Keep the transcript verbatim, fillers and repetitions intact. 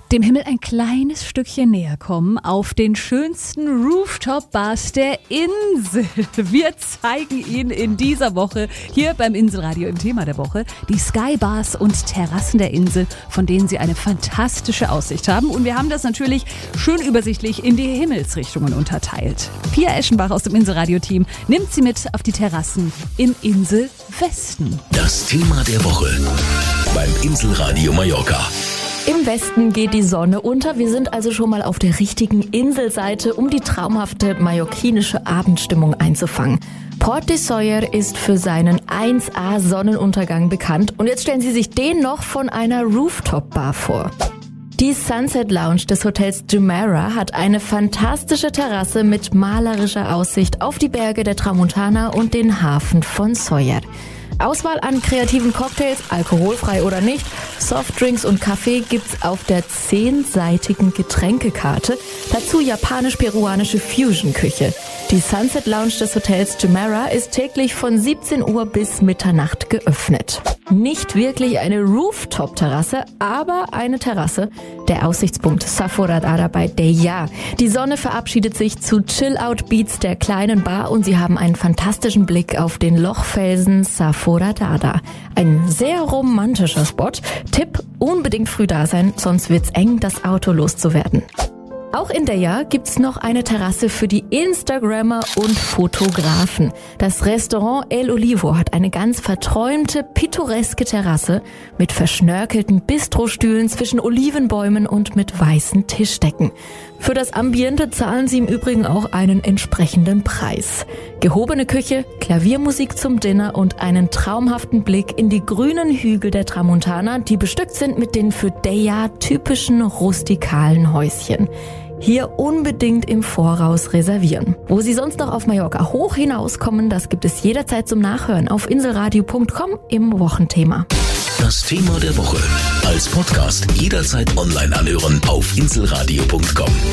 dem Himmel ein kleines Stückchen näher kommen auf den schönsten Rooftop-Bars der Insel. Wir zeigen Ihnen in dieser Woche hier beim Inselradio im Thema der Woche die Skybars und Terrassen der Insel, von denen Sie eine fantastische Aussicht haben. Und wir haben das natürlich schön übersichtlich in die Himmelsrichtungen unterteilt. Pia Eschenbach aus dem Inselradio-Team nimmt Sie mit auf die Terrassen im Inselwesten. Das Thema der Woche beim Inselradio Mallorca. Im Westen geht die Sonne unter. Wir sind also schon mal auf der richtigen Inselseite, um die traumhafte mallorquinische Abendstimmung einzufangen. Port de Sóller ist für seinen eins A Sonnenuntergang bekannt. Und jetzt stellen Sie sich den noch von einer Rooftop-Bar vor. Die Sunset Lounge des Hotels Jumeirah hat eine fantastische Terrasse mit malerischer Aussicht auf die Berge der Tramontana und den Hafen von Sóller. Auswahl an kreativen Cocktails, alkoholfrei oder nicht, Softdrinks und Kaffee gibt's auf der zehnseitigen Getränkekarte. Dazu japanisch-peruanische Fusion-Küche. Die Sunset Lounge des Hotels Jumeirah ist täglich von siebzehn Uhr bis Mitternacht geöffnet. Nicht wirklich eine Rooftop-Terrasse, aber eine Terrasse. Der Aussichtspunkt Saforadada bei Deia. Die Sonne verabschiedet sich zu Chill-Out-Beats der kleinen Bar und Sie haben einen fantastischen Blick auf den Lochfelsen Saforadada. Ein sehr romantischer Spot. Tipp, unbedingt früh da sein, sonst wird's eng, das Auto loszuwerden. Auch in Deia gibt's noch eine Terrasse für die Instagrammer und Fotografen. Das Restaurant El Olivo hat eine ganz verträumte, pittoreske Terrasse mit verschnörkelten Bistrostühlen zwischen Olivenbäumen und mit weißen Tischdecken. Für das Ambiente zahlen Sie im Übrigen auch einen entsprechenden Preis. Gehobene Küche, Klaviermusik zum Dinner und einen traumhaften Blick in die grünen Hügel der Tramontana, die bestückt sind mit den für Deia typischen rustikalen Häuschen. Hier unbedingt im Voraus reservieren. Wo Sie sonst noch auf Mallorca hoch hinauskommen, das gibt es jederzeit zum Nachhören auf inselradio punkt com im Wochenthema. Das Thema der Woche als Podcast jederzeit online anhören auf inselradio punkt com.